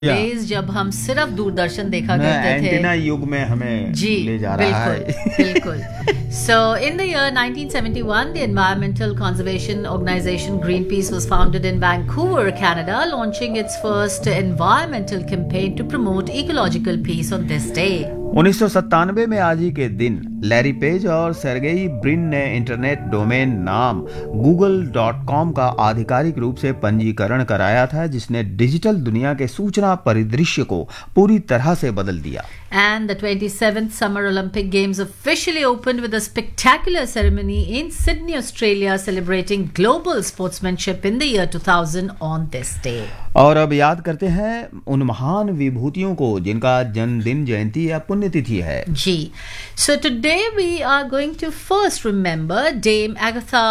Days जब हम सिर्फ दूरदर्शन देखा करते थे, एंटीना युग में हमें जी ले जा रहा है। बिल्कुल। So in the year 1971, the environmental conservation organization Greenpeace was founded in Vancouver, Canada, launching its first environmental campaign to promote ecological peace on this day. 1997 में आज ही के दिन लैरी पेज और सर्गेई ब्रिन ने इंटरनेट डोमेन नाम google.com का आधिकारिक रूप से पंजीकरण कराया था, जिसने डिजिटल दुनिया के सूचना परिदृश्य को पूरी तरह से बदल दिया। And the 27th Summer Olympic Games officially opened with a spectacular ceremony in Sydney, Australia, celebrating global sportsmanship in the year 2000 on this day. और अब याद करते हैं उन महान विभूतियों को जिनका जन्मदिन, जयंती या पुण्यतिथि है। जी, so today we are going to first remember Dame Agatha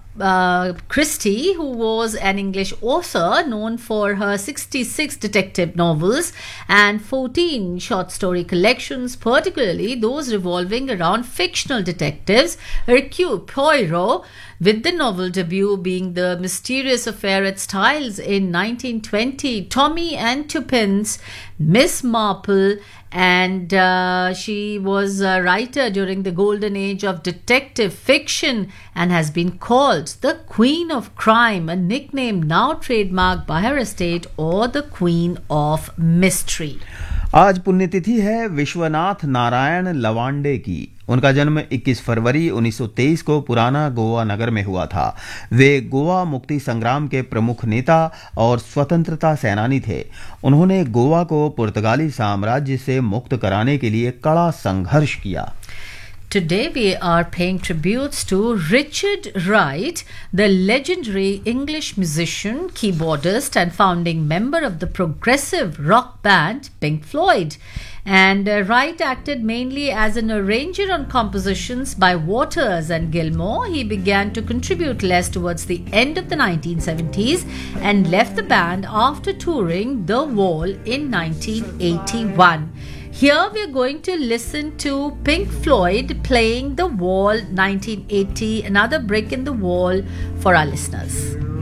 Christie, who was an English author known for her 66 detective novels and 14 short story collections, particularly those revolving around fictional detectives Hercule Poirot, with the novel debut being The Mysterious Affair at Styles in 1920, Tommy and Tuppence, Miss Marple, and she was a writer during the golden age of detective fiction and has been called the Queen of Crime, a nickname now trademarked by her estate, or the Queen of Mystery. आज पुण्यतिथि है विश्वनाथ नारायण लवांडे की। उनका जन्म 21 फरवरी 1923 को पुराना गोवा नगर में हुआ था। वे गोवा मुक्ति संग्राम के प्रमुख नेता और स्वतंत्रता सेनानी थे। उन्होंने गोवा को पुर्तगाली साम्राज्य से मुक्त कराने के लिए कड़ा संघर्ष किया। Today we are paying tributes to Richard Wright, the legendary English musician, keyboardist and founding member of the progressive rock band Pink Floyd. And Wright acted mainly as an arranger on compositions by Waters and Gilmour. He began to contribute less towards the end of the 1970s and left the band after touring The Wall in 1981. Here we are going to listen to Pink Floyd playing The Wall 1980, another brick in the wall for our listeners.